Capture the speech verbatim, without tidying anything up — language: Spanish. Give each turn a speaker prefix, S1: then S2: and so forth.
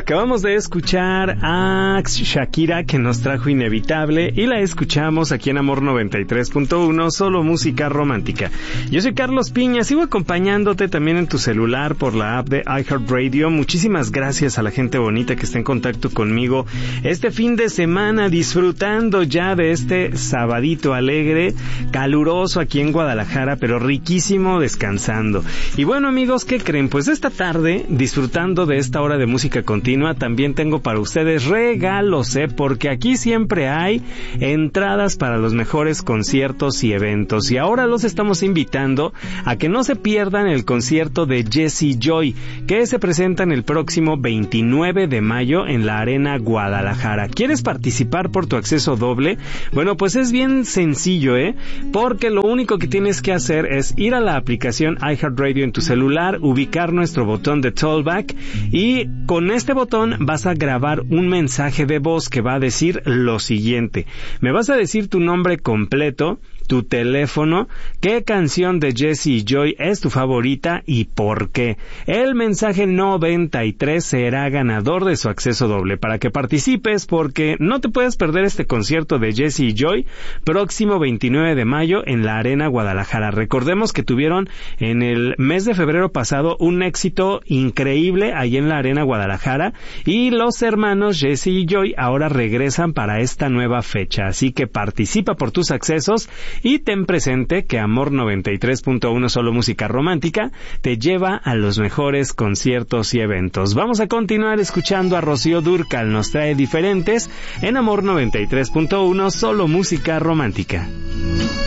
S1: Acabamos de escuchar a Shakira, que nos trajo Inevitable, y la escuchamos aquí en Amor noventa y tres punto uno, solo música romántica. Yo soy Carlos Piña, sigo acompañándote también en tu celular por la app de iHeartRadio. Muchísimas gracias a la gente bonita que está en contacto conmigo este fin de semana, disfrutando ya de este sabadito alegre, caluroso aquí en Guadalajara, pero riquísimo descansando. Y bueno, amigos, ¿qué creen? Pues esta tarde, disfrutando de esta hora de música continua, también tengo para ustedes regalos, ¿eh? Porque aquí siempre hay entradas para los mejores conciertos y eventos, y ahora los estamos invitando a que no se pierdan el concierto de Jessie Joy, que se presenta en el próximo veintinueve de mayo en la Arena Guadalajara. ¿Quieres participar por tu acceso doble? Bueno, pues es bien sencillo, ¿eh? Porque lo único que tienes que hacer es ir a la aplicación iHeartRadio en tu celular, ubicar nuestro botón de Tollback, y con este botón vas a grabar un mensaje de voz que va a decir lo siguiente. Me vas a decir tu nombre completo, tu teléfono, qué canción de Jessie Joy es tu favorita y por qué. El mensaje noventa y tres será ganador de su acceso doble. Para que participes, porque no te puedes perder este concierto de Jessie Joy próximo veintinueve de mayo en la Arena Guadalajara. Recordemos que tuvieron en el mes de febrero pasado un éxito increíble ahí en la Arena Guadalajara, y los hermanos Jessie y Joy ahora regresan para esta nueva fecha. Así que participa por tus accesos y ten presente que Amor noventa y tres punto uno, solo música romántica, te lleva a los mejores conciertos y eventos. Vamos a continuar escuchando a Rocío Dúrcal, nos trae Diferentes en Amor noventa y tres punto uno, solo música romántica.